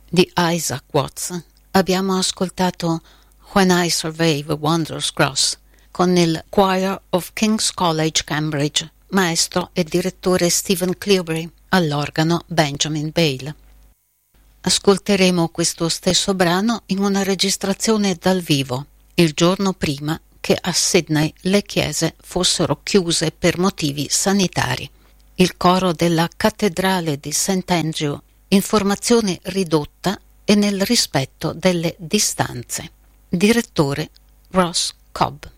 di Isaac Watts abbiamo ascoltato When I Survey the Wondrous Cross con il Choir of King's College Cambridge, maestro e direttore Stephen Cleobury, all'organo Benjamin Bale. Ascolteremo questo stesso brano in una registrazione dal vivo, il giorno prima che a Sydney le chiese fossero chiuse per motivi sanitari. Il coro della cattedrale di St. Andrew in formazione ridotta e nel rispetto delle distanze. Direttore Ross Cobb.